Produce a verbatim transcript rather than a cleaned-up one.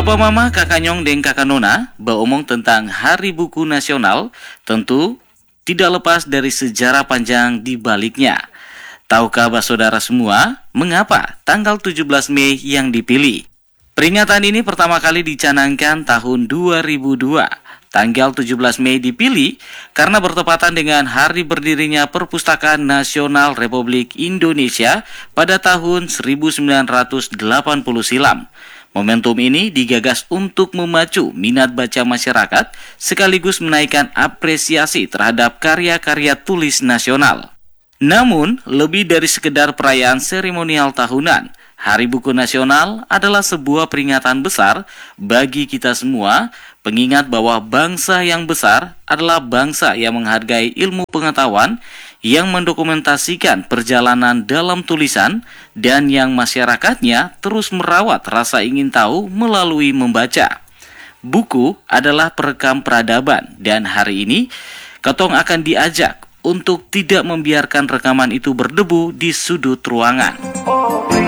Papa Mama, Kakak Nyong, dan Kakak Nona beromong tentang Hari Buku Nasional, tentu tidak lepas dari sejarah panjang di baliknya. Tahukah saudara semua mengapa tanggal tujuh belas Mei yang dipilih? Peringatan ini pertama kali dicanangkan tahun dua ribu dua. Tanggal tujuh belas Mei dipilih karena bertepatan dengan hari berdirinya Perpustakaan Nasional Republik Indonesia pada tahun seribu sembilan ratus delapan puluh silam. Momentum ini digagas untuk memacu minat baca masyarakat sekaligus menaikkan apresiasi terhadap karya-karya tulis nasional. Namun, lebih dari sekedar perayaan seremonial tahunan, Hari Buku Nasional adalah sebuah peringatan besar bagi kita semua, pengingat bahwa bangsa yang besar adalah bangsa yang menghargai ilmu pengetahuan, yang mendokumentasikan perjalanan dalam tulisan, dan yang masyarakatnya terus merawat rasa ingin tahu melalui membaca. Buku adalah perekam peradaban, dan hari ini Ketong akan diajak untuk tidak membiarkan rekaman itu berdebu di sudut ruangan.